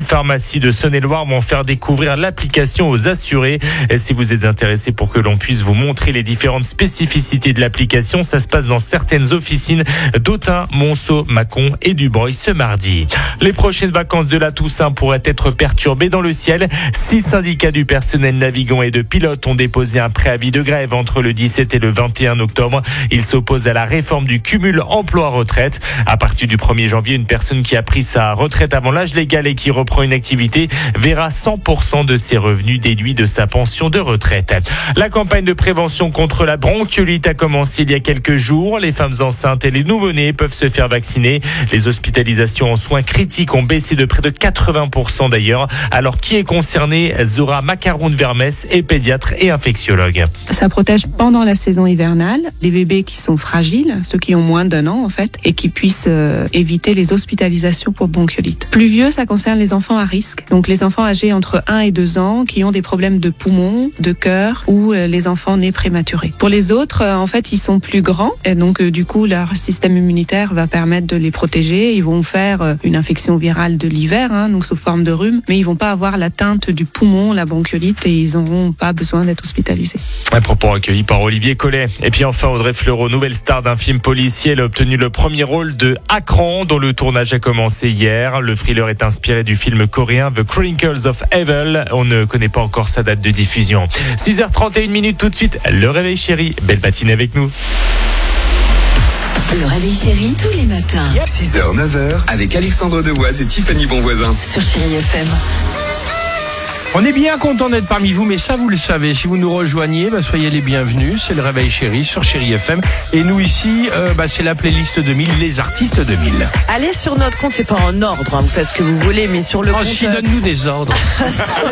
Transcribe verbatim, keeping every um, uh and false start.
pharmacies de Saône-et-Loire vont faire découvrir l'application aux assurés. Et si vous êtes intéressé pour que l'on puisse vous montrer les différentes spécificités de l'application, ça se passe dans certaines officines d'Autun, Monceau, Mâcon et Dubreuil ce mardi. Les prochaines vacances de la Toussaint pourraient être perturbées dans le ciel. Six syndicats du personnel navigant et de pilotes ont déposé un préavis de grève entre le dix-sept et le vingt et un octobre. Ils s'opposent à la réforme du cumul emploi-retraite. À partir du premier janvier, une personne qui a pris sa retraite avant l'âge légal et qui reprend une activité verra cent pour cent de ses revenus déduits de sa pension de retraite. La campagne de prévention contre la bronchiolite a commencé il y a quelques jours. Les femmes enceintes et les nouveau-nés peuvent se faire vacciner. Les hospitalisations en soins critiques ont baissé de près de quatre-vingts pour cent d'ailleurs. Alors qui est concerné? Zora Macaron-Vermès est pédiatre et infectiologue. Ça protège pendant la saison hivernale les bébés qui sont fragiles, ceux qui ont moins d'un an en fait, et qui puissent euh, éviter les hospitalisations pour bronchiolite. Plus vieux, ça concerne les enfants à risque. Donc les enfants âgés entre un et deux ans qui ont des problèmes de poumons, de cœur ou euh, les enfants nés prématurés. Pour les autres, euh, en fait, ils sont plus grands et donc euh, du coup leur système immunitaire va permettre de les protéger. Ils vont faire euh, une infection virale de l'hiver, hein, donc sous forme de rhume, mais ils vont pas avoir l'atteinte du poumon, la bronchiolite, et ils n'auront pas besoin d'être hospitalisés. Un propos recueilli par Olivier Collet. Et puis enfin, Audrey Fleurot, nouvelle star d'un film policier. Elle a obtenu le premier rôle de Akran, dont le tournage a commencé hier. Le thriller est inspiré du film coréen The Chronicles of Evil. On ne connaît pas encore sa date de diffusion. six heures trente et une minutes tout de suite. Le réveil chéri. Belle matinée avec nous. Le réveil chéri tous les matins. six heures neuf heures avec Alexandre Devoise et Tiffany Bonvoisin. Sur Chéri F M. On est bien content d'être parmi vous, mais ça vous le savez, si vous nous rejoignez, bah, soyez les bienvenus, c'est le Réveil Chéri sur Chéri F M. Et nous ici, euh, bah, c'est la playlist deux mille, les artistes deux mille. Allez sur notre compte, c'est pas en ordre, hein, vous faites ce que vous voulez, mais sur le Oh, compte... si, donne-nous des ordres.